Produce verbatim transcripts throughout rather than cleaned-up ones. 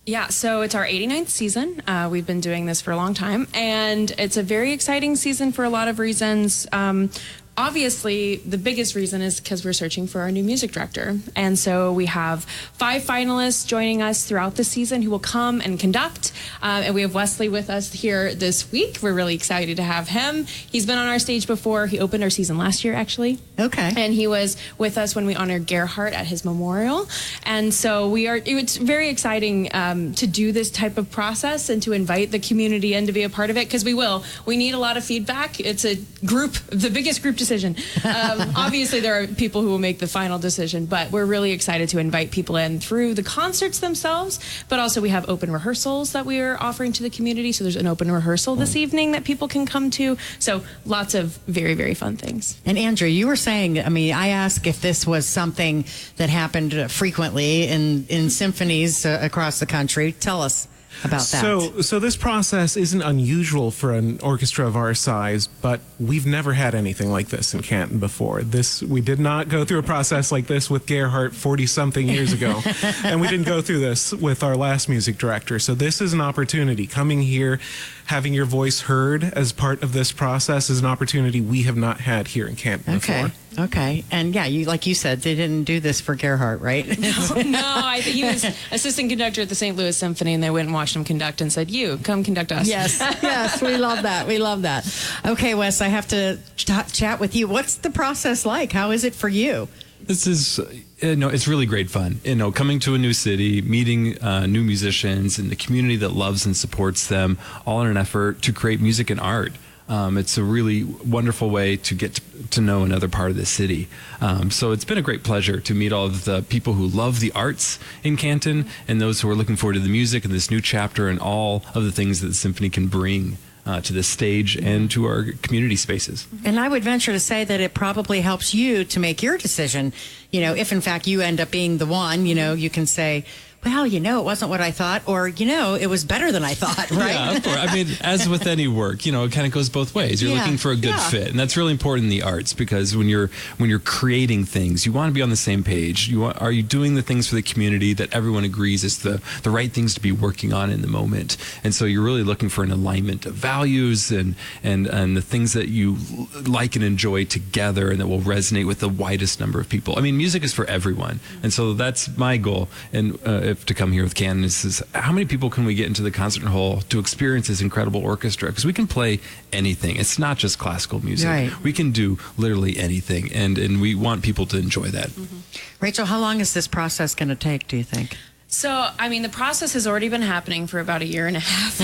Yeah, so it's our eighty-ninth season. Uh, we've been doing this for a long time, and it's a very exciting season for a lot of reasons. Um, Obviously, the biggest reason is because we're searching for our new music director. And so we have five finalists joining us throughout the season who will come and conduct. Uh, and we have Wesley with us here this week. We're really excited to have him. He's been on our stage before. He opened our season last year, actually. Okay. And he was with us when we honored Gerhardt at his memorial. And so we are, it's very exciting um, to do this type of process and to invite the community in to be a part of it, because we will. We need a lot of feedback. It's a group, the biggest group decision. Um, obviously, there are people who will make the final decision, but we're really excited to invite people in through the concerts themselves, but also we have open rehearsals that we are offering to the community. So there's an open rehearsal this evening that people can come to. So lots of very, very fun things. And Andrew, you were saying, I mean, I asked if this was something that happened frequently in, in symphonies uh, across the country. Tell us about that. So, so this process isn't unusual for an orchestra of our size, but we've never had anything like this in Canton before. This we did not go through a process like this with Gerhardt forty-something years ago, and we didn't go through this with our last music director. So this is an opportunity. Coming here, having your voice heard as part of this process is an opportunity we have not had here in Canton okay. before. Okay. And yeah, you like you said, they didn't do this for Gerhardt, right? No, no, I think he was assistant conductor at the Saint Louis Symphony, and they went and watched him conduct and said, "You come conduct us." Yes, yes, we love that. We love that. Okay, Wes, I have to ch- chat with you. What's the process like? How is it for you? This is, you know, it's really great fun. You know, coming to a new city, meeting uh, new musicians and the community that loves and supports them, all in an effort to create music and art. Um, it's a really wonderful way to get to, to know another part of the city. Um, so it's been a great pleasure to meet all of the people who love the arts in Canton and those who are looking forward to the music and this new chapter and all of the things that the symphony can bring uh, to the stage and to our community spaces. And I would venture to say that it probably helps you to make your decision. You know, if in fact you end up being the one, you know, you can say, well, you know, it wasn't what I thought, or, you know, it was better than I thought, right? Yeah, of course. I mean, as with any work, you know, it kind of goes both ways. You're Yeah, looking for a good yeah. fit, and that's really important in the arts, because when you're when you're creating things, you want to be on the same page. You want, are you doing the things for the community that everyone agrees is the the right things to be working on in the moment? And so you're really looking for an alignment of values and and and the things that you like and enjoy together, and that will resonate with the widest number of people. I mean, music is for everyone, and so that's my goal. And uh, if to come here with Canton is, is how many people can we get into the concert hall to experience this incredible orchestra? Because we can play anything. It's not just classical music. Right. We can do literally anything, and and we want people to enjoy that. Mm-hmm. Rachel, how long is this process going to take, do you think? So, I mean, the process has already been happening for about a year and a half,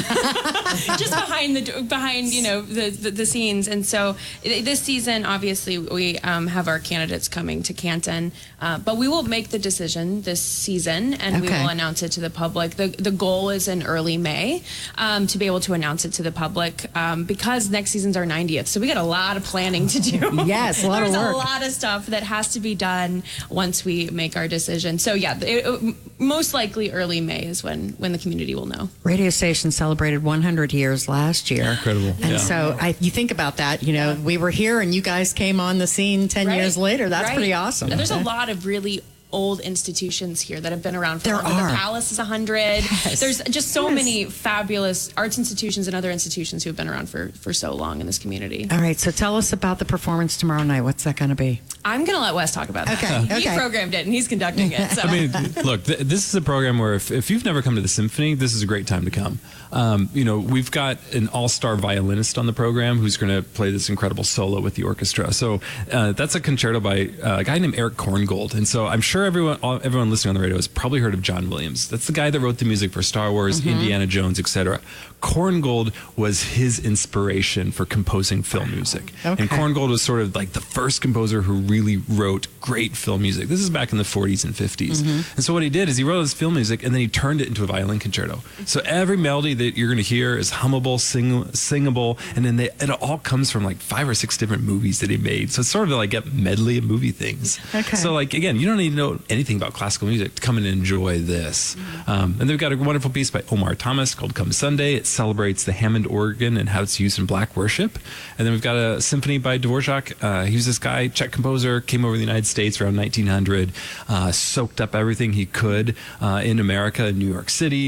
just behind the behind you know the, the the scenes. And so, this season, obviously, we um, have our candidates coming to Canton, uh, but we will make the decision this season, and we Okay. will announce it to the public. the The goal is in early May um, to be able to announce it to the public, um, because next season's our ninetieth. So we got a lot of planning to do. Yes, a lot of There's work. a lot of stuff that has to be done once we make our decision. So yeah, it, it, most likely early May is when when the community will know. Radio station celebrated one hundred years last year. Incredible. And Yeah. so I, you think about that, you know, we were here and you guys came on the scene ten Right. years later. That's Right. pretty awesome. There's a lot of really old institutions here that have been around for There longer. are. The Palace is one hundred. Yes. There's just so Yes. many fabulous arts institutions and other institutions who have been around for, for so long in this community. All right, so tell us about the performance tomorrow night. What's that going to be? I'm going to let Wes talk about that. Okay, He okay. programmed it and he's conducting it. So. I mean, look, th- this is a program where if, if you've never come to the symphony, this is a great time to come. Um, you know, we've got an all-star violinist on the program who's going to play this incredible solo with the orchestra. So uh, that's a concerto by uh, a guy named Eric Korngold. And so I'm sure everyone all, everyone listening on the radio has probably heard of John Williams. That's the guy that wrote the music for Star Wars, Indiana Jones, et cetera. Korngold was his inspiration for composing film music. Okay. And Korngold was sort of like the first composer who really wrote great film music. This is back in the forties and fifties. And so what he did is he wrote his film music and then he turned it into a violin concerto. So every melody that you're going to hear is hummable, sing, singable, and then they, it all comes from like five or six different movies that he made. So it's sort of like a medley of movie things. Okay. So like, again, you don't need to know anything about classical music to come and enjoy this. Um, and they've got a wonderful piece by Omar Thomas called Come Sunday. It celebrates the Hammond organ and how it's used in black worship. And then we've got a symphony by Dvorak. Uh, he was this guy, Czech composer, came over to the United States around nineteen hundred, uh, soaked up everything he could uh, in America, in New York City.